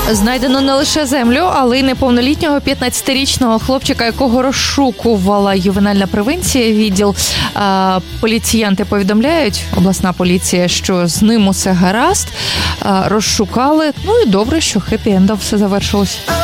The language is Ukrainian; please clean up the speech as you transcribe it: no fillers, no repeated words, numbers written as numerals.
Знайдено не лише землю, але й неповнолітнього 15-річного хлопчика, якого розшукувала ювенальна превенція. Відділ поліціянти повідомляють, обласна поліція, що з ним усе гаразд. Розшукали. Ну і добре, що хеппі-ендом все завершилось.